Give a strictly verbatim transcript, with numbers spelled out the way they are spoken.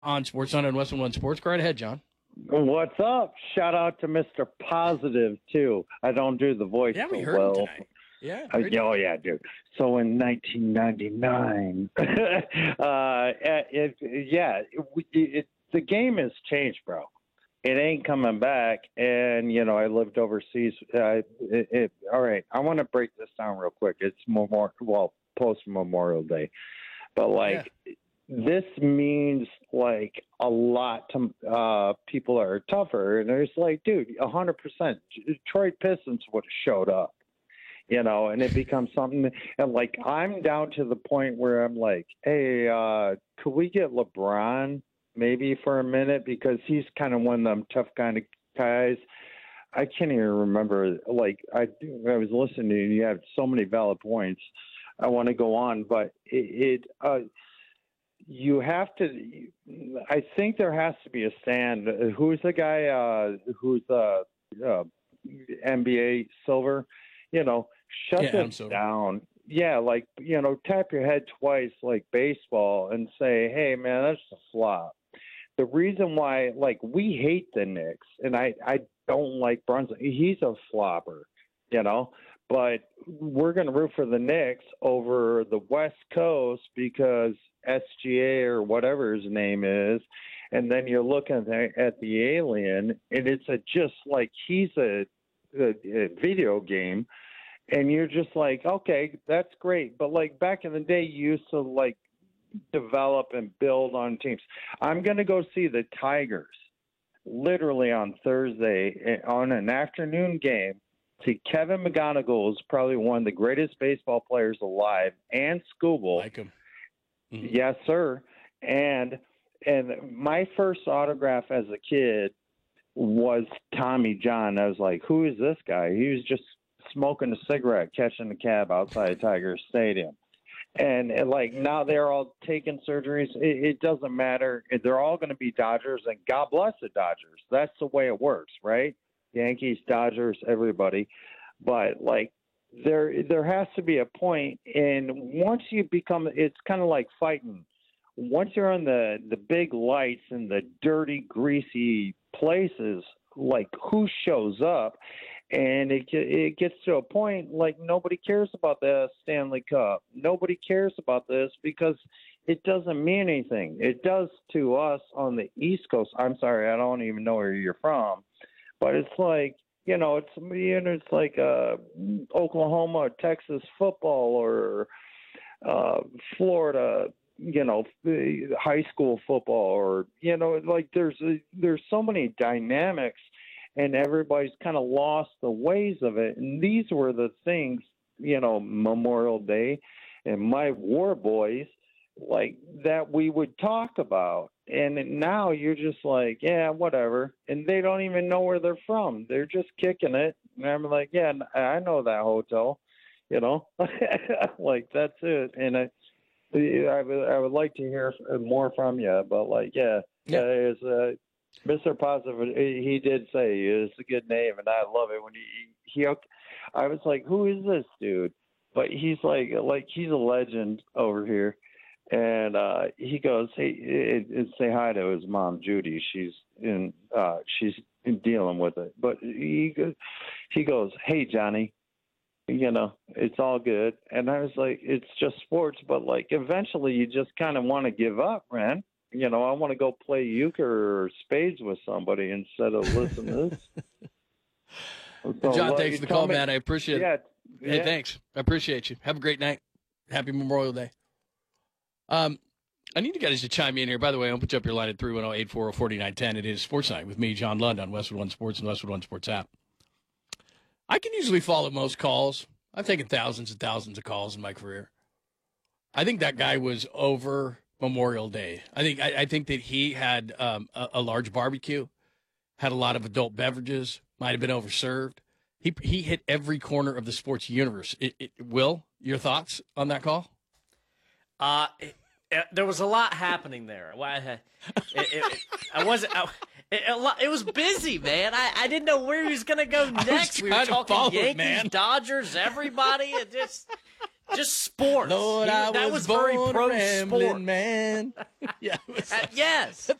on Sports Zone and West One Sports. Go right ahead, John. What's up? Shout out to Mister Positive, too. I don't do the voice Yeah, we so heard well. him tonight. Yeah. Uh, oh, yeah, dude. So in nineteen ninety-nine, uh, it, yeah, it, it, the game has changed, bro. It ain't coming back. And, you know, I lived overseas. Uh, it, it, all right, I want to break this down real quick. It's more, well, post-Memorial Day. But, like, yeah. This means, like, a lot to uh, people that are tougher. And it's like, dude, one hundred percent. Detroit Pistons would have showed up, you know, and it becomes something. And, like, I'm down to the point where I'm like, hey, uh, could we get LeBron maybe for a minute? Because he's kind of one of them tough kind of guys. I can't even remember. Like, I, I was listening to you. You have so many valid points. I want to go on, but it, it uh, – you have to – I think there has to be a stand. Who's the guy uh, who's uh, uh, N B A Silver? You know, shut yeah, this down. Yeah, like, you know, tap your head twice like baseball and say, hey, man, that's a flop. The reason why, like, we hate the Knicks, and I, I don't like Brunson. He's a flopper, you know. But we're going to root for the Knicks over the West Coast because S G A or whatever his name is. And then you're looking at the alien, and it's a, just like he's a, a, a video game. And you're just like, okay, that's great. But, like, back in the day, you used to, like, develop and build on teams. I'm going to go see the Tigers literally on Thursday on an afternoon game. See, Kevin McGonigal is probably one of the greatest baseball players alive, and Scooble. Like him. Mm-hmm. Yes, sir. And and my first autograph as a kid was Tommy John. I was like, who is this guy? He was just smoking a cigarette, catching a cab outside Tiger Stadium. And, and like now they're all taking surgeries. It, it doesn't matter. They're all going to be Dodgers, and God bless the Dodgers. That's the way it works, right? Yankees, Dodgers, everybody. But, like, there there has to be a point, and once you become – it's kind of like fighting. Once you're on the, the big lights and the dirty, greasy places, like, who shows up? And it it gets to a point, like, nobody cares about the Stanley Cup. Nobody cares about this because it doesn't mean anything. It does to us on the East Coast. I'm sorry, I don't even know where you're from. But it's like, you know, it's you know, it's like uh, Oklahoma, Texas football, or uh, Florida, you know, high school football, or you know, like there's there's so many dynamics, and everybody's kind of lost the ways of it. And these were the things, you know, Memorial Day, and my war boys, like that we would talk about. And now you're just like, yeah, whatever. And they don't even know where they're from. They're just kicking it. And I'm like, yeah, I know that hotel, you know, like that's it. And I, I would, I would like to hear more from you, but like, yeah, yeah. Uh, is uh, Mister Positive. He did say it's a good name, and I love it when he, he, I was like, who is this dude? But he's like, like he's a legend over here. And uh, he goes, hey, say hi to his mom, Judy. She's in, uh, she's dealing with it. But he goes, he goes, hey, Johnny, you know, it's all good. And I was like, it's just sports. But, like, eventually you just kind of want to give up, man. You know, I want to go play euchre or spades with somebody instead of listen to this. So, John, thanks for the call, me, man. I appreciate yeah, it. Hey, yeah. Thanks. I appreciate you. Have a great night. Happy Memorial Day. Um, I need you guys to chime in here. By the way, I'll put you up your line at three one zero, eight four zero, four nine one zero. It is Sports Night with me, John Lund, on Westwood One Sports and Westwood One Sports app. I can usually follow most calls. I've taken thousands and thousands of calls in my career. I think that guy was over Memorial Day. I think I, I think that he had um, a, a large barbecue, had a lot of adult beverages, might have been overserved. He he hit every corner of the sports universe. It, it, Will, your thoughts on that call? Uh, it, it, there was a lot happening there. It, it, I wasn't. I, it, it was busy, man. I, I didn't know where he was gonna go next. We were talking Yankees, man. Dodgers, everybody. It just Just sports. Lord, He- I that was, was very born pro a rambling sport. man. Yeah, it was Uh, like- yes.